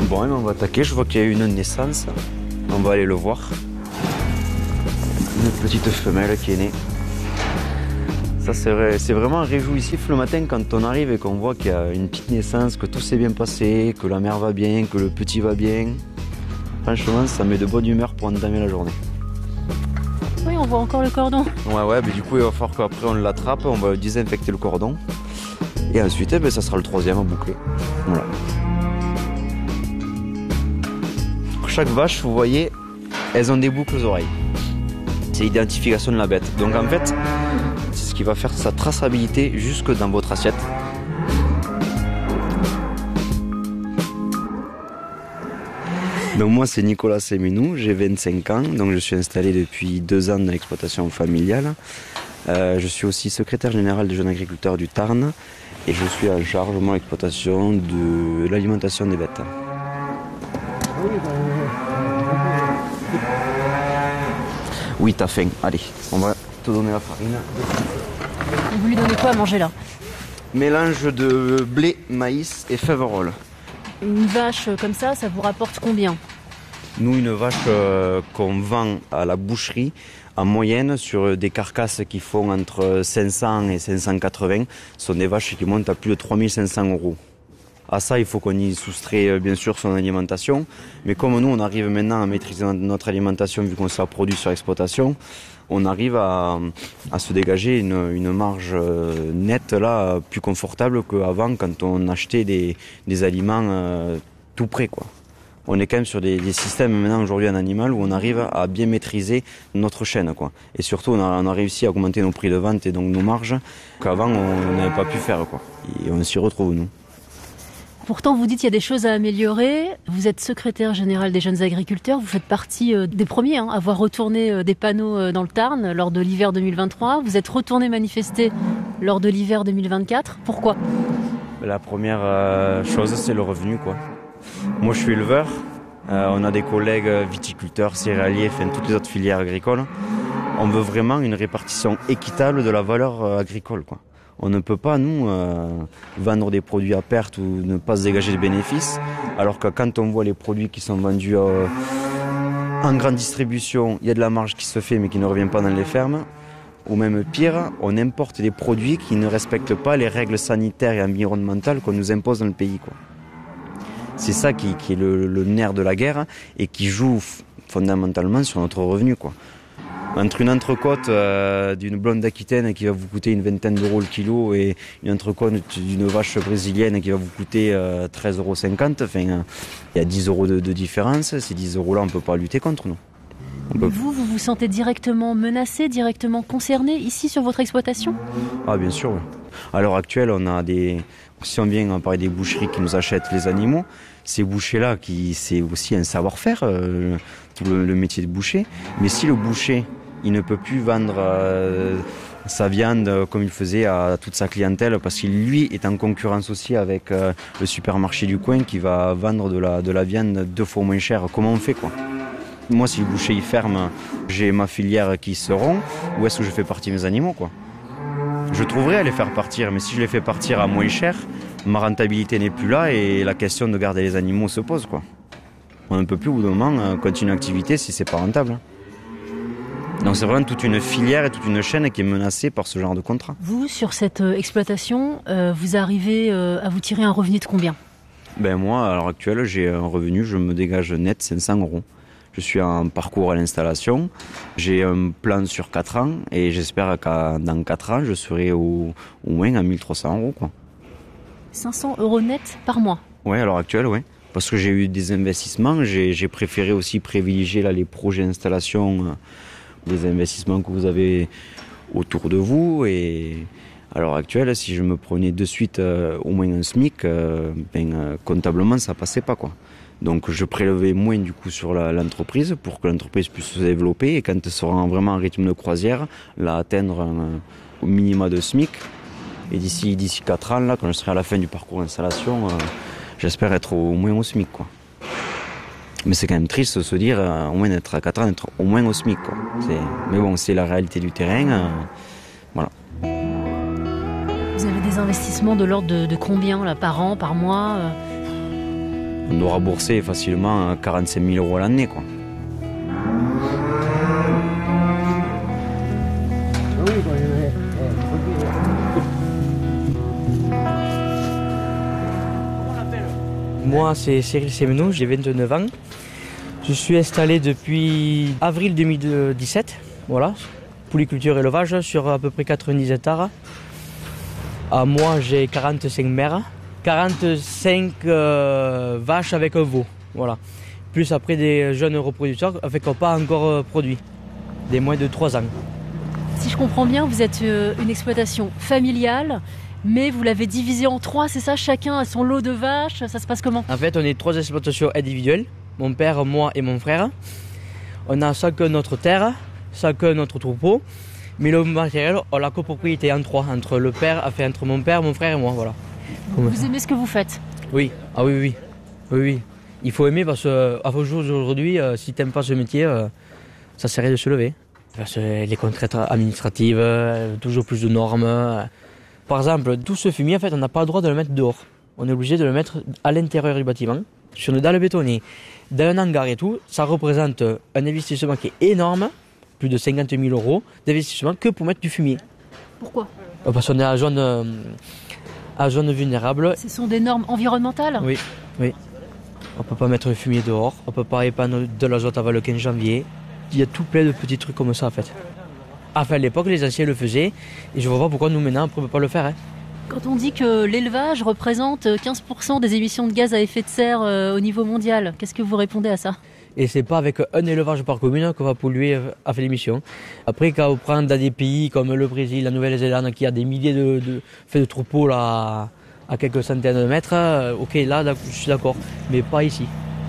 Bon, on va attaquer, je vois qu'il y a eu une naissance. On va aller le voir. Une petite femelle qui est née. Ça, c'est vraiment réjouissif le matin quand on arrive et qu'on voit qu'il y a une petite naissance, que tout s'est bien passé, que la mère va bien, que le petit va bien. Franchement, ça met de bonne humeur pour entamer la journée. Oui, on voit encore le cordon. Ouais, mais du coup, il va falloir qu'après on l'attrape, on va désinfecter le cordon. Et ensuite, ça sera le troisième à boucler. Voilà. Chaque vache, vous voyez, elles ont des boucles aux oreilles. C'est l'identification de la bête. Donc en fait, c'est ce qui va faire sa traçabilité jusque dans votre assiette. Donc moi c'est Nicolas Séménou, j'ai 25 ans, donc je suis installé depuis 2 ans dans l'exploitation familiale. Je suis aussi secrétaire général des jeunes agriculteurs du Tarn et je suis en charge de l'exploitation de l'alimentation des bêtes. Oui, t'as faim. Allez, on va te donner la farine. Vous lui donnez quoi à manger là? Mélange de blé, maïs et fèves-rolles. Une vache comme ça vous rapporte combien? Nous, une vache qu'on vend à la boucherie, en moyenne, sur des carcasses qui font entre 500 et 580, sont des vaches qui montent à plus de 3500 €. À ça, il faut qu'on y soustrait bien sûr son alimentation. Mais comme nous, on arrive maintenant à maîtriser notre alimentation vu qu'on s'est produit sur l'exploitation, on arrive à se dégager une marge nette là, plus confortable qu'avant quand on achetait des aliments tout prêts, quoi. On est quand même sur des systèmes maintenant aujourd'hui en animal où on arrive à bien maîtriser notre chaîne, quoi. Et surtout, on a réussi à augmenter nos prix de vente et donc nos marges qu'avant on n'avait pas pu faire, quoi. Et on s'y retrouve, nous. Pourtant, vous dites qu'il y a des choses à améliorer. Vous êtes secrétaire général des jeunes agriculteurs. Vous faites partie des premiers à avoir retourné des panneaux dans le Tarn lors de l'hiver 2023. Vous êtes retourné manifester lors de l'hiver 2024. Pourquoi? La première chose, c'est le revenu, quoi. Moi, je suis éleveur. On a des collègues viticulteurs, céréaliers, enfin toutes les autres filières agricoles. On veut vraiment une répartition équitable de la valeur agricole, quoi. On ne peut pas, nous, vendre des produits à perte ou ne pas se dégager de bénéfices, alors que quand on voit les produits qui sont vendus en grande distribution, il y a de la marge qui se fait mais qui ne revient pas dans les fermes. Ou même pire, on importe des produits qui ne respectent pas les règles sanitaires et environnementales qu'on nous impose dans le pays, quoi. C'est ça qui est le nerf de la guerre et qui joue fondamentalement sur notre revenu, quoi. Entre une entrecôte d'une blonde d'Aquitaine qui va vous coûter une vingtaine d'euros le kilo et une entrecôte d'une vache brésilienne qui va vous coûter 13,50 €, enfin, il y a 10 € de différence. Ces 10 € là, on ne peut pas lutter contre nous. Vous vous sentez directement menacé, directement concerné ici sur votre exploitation? Ah bien sûr, oui. À l'heure actuelle, si on vient parler des boucheries qui nous achètent les animaux, ces bouchers-là, c'est aussi un savoir-faire, tout le métier de boucher. Mais si le boucher, il ne peut plus vendre sa viande comme il faisait à toute sa clientèle, parce qu'il lui est en concurrence aussi avec le supermarché du coin qui va vendre de la viande 2 fois moins chère, comment on fait, quoi? Moi, si le boucher il ferme, j'ai ma filière qui se rompt, où est-ce que je fais partir mes animaux, quoi? Je trouverai à les faire partir, mais si je les fais partir à moins cher, ma rentabilité n'est plus là et la question de garder les animaux se pose, quoi. On ne peut plus au bout d'un moment continuer une activité si c'est pas rentable. Donc c'est vraiment toute une filière et toute une chaîne qui est menacée par ce genre de contrat. Vous, sur cette exploitation, vous arrivez à vous tirer un revenu de combien? Ben moi, à l'heure actuelle, j'ai un revenu, je me dégage net 500 €. Je suis en parcours à l'installation, j'ai un plan sur 4 ans et j'espère que dans 4 ans, je serai au moins à 1300 €, quoi. 500 € net par mois? Oui, à l'heure actuelle, oui. Parce que j'ai eu des investissements, j'ai préféré aussi privilégier là, les projets d'installation, des investissements que vous avez autour de vous. Et à l'heure actuelle, si je me prenais de suite au moins un SMIC, comptablement, ça passait pas, quoi. Donc je prélevais moins du coup sur l'entreprise pour que l'entreprise puisse se développer et quand elle sera vraiment en rythme de croisière, là atteindre au minima de SMIC. Et d'ici 4 ans, là, quand je serai à la fin du parcours d'installation, j'espère être au moins au SMIC, quoi. Mais c'est quand même triste de se dire, au moins d'être à 4 ans, d'être au moins au SMIC, quoi. Mais bon, c'est la réalité du terrain. Voilà. Vous avez des investissements de l'ordre de combien là, par an, par mois? On doit rembourser facilement 45 000 € à l'année, quoi. Moi, c'est Cyril Semenou, j'ai 29 ans. Je suis installé depuis avril 2017, voilà, polyculture élevage sur à peu près 90 hectares. Moi, j'ai 45 mères, 45 vaches avec un veau, voilà. Plus après des jeunes reproducteurs avec qui n'ont pas encore produit, des moins de 3 ans. Si je comprends bien, vous êtes une exploitation familiale, mais vous l'avez divisée en 3, c'est ça? Chacun a son lot de vaches, ça se passe comment? En fait, on est 3 exploitations individuelles, mon père, moi et mon frère. On a chacun notre terre, chacun notre troupeau, mais le matériel, on l'a copropriété en 3, entre mon père, mon frère et moi, voilà. Vous aimez ce que vous faites? Oui, ah oui. Il faut aimer parce qu'à vos jours d'aujourd'hui, si tu n'aimes pas ce métier, ça sert à rien de se lever. Parce que les contraintes administratives, toujours plus de normes. Par exemple, tout ce fumier, en fait, on n'a pas le droit de le mettre dehors. On est obligé de le mettre à l'intérieur du bâtiment. Si on est dans le bétonnier, dans un hangar et tout, ça représente un investissement qui est énorme, plus de 50 000 € d'investissement que pour mettre du fumier. Pourquoi? Parce qu'on est à zone vulnérable. Ce sont des normes environnementales? Oui. On ne peut pas mettre le fumier dehors, on ne peut pas épandre de l'azote avant le 15 janvier. Il y a tout plein de petits trucs comme ça en fait. Enfin, à l'époque, les anciens le faisaient et je ne vois pas pourquoi nous maintenant on ne peut pas le faire. Quand on dit que l'élevage représente 15% des émissions de gaz à effet de serre au niveau mondial, qu'est-ce que vous répondez à ça? Et c'est pas avec un élevage par commune qu'on va polluer à l'émission. Après, quand on prend dans des pays comme le Brésil, la Nouvelle-Zélande, qui a des milliers de troupeaux là, à quelques centaines de mètres, ok, là, je suis d'accord, mais pas ici.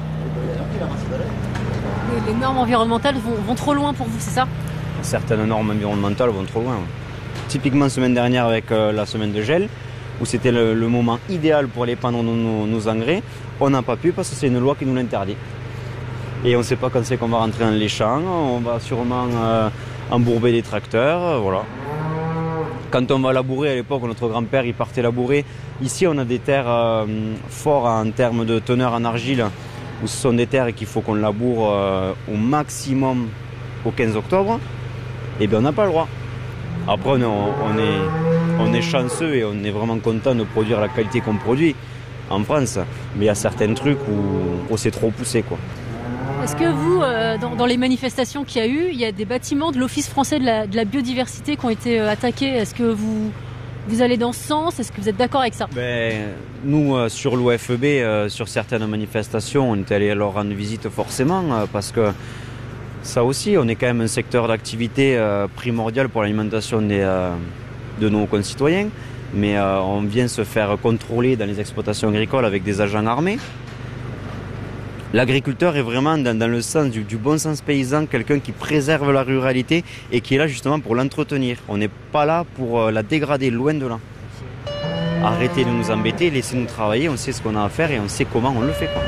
Les normes environnementales vont trop loin pour vous, c'est ça? Certaines normes environnementales vont trop loin. Typiquement, semaine dernière avec la semaine de gel, où c'était le moment idéal pour épandre nos engrais, on n'a pas pu parce que c'est une loi qui nous l'interdit. Et on ne sait pas quand c'est qu'on va rentrer dans les champs, on va sûrement embourber des tracteurs, voilà. Quand on va labourer, à l'époque, notre grand-père il partait labourer. Ici, on a des terres fortes en termes de teneur en argile, où ce sont des terres qu'il faut qu'on laboure au maximum au 15 octobre. Et bien, on n'a pas le droit. Après, on est chanceux et on est vraiment content de produire la qualité qu'on produit en France. Mais il y a certains trucs où c'est trop poussé, quoi. Est-ce que vous, dans les manifestations qu'il y a eu, il y a des bâtiments de l'Office français de la biodiversité qui ont été attaqués? Est-ce que vous allez dans ce sens? Est-ce que vous êtes d'accord avec ça? Nous, sur l'OFEB, sur certaines manifestations, on est allé leur rendre visite forcément parce que ça aussi, on est quand même un secteur d'activité primordial pour l'alimentation de nos concitoyens. Mais on vient se faire contrôler dans les exploitations agricoles avec des agents armés. L'agriculteur est vraiment dans le sens du bon sens paysan, quelqu'un qui préserve la ruralité et qui est là justement pour l'entretenir. On n'est pas là pour la dégrader, loin de là. Arrêtez de nous embêter, laissez-nous travailler, on sait ce qu'on a à faire et on sait comment on le fait, quoi.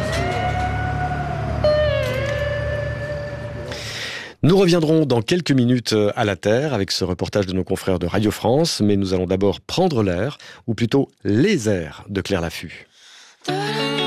Nous reviendrons dans quelques minutes à la Terre avec ce reportage de nos confrères de Radio France, mais nous allons d'abord prendre l'air, ou plutôt les airs de Claire Laffut.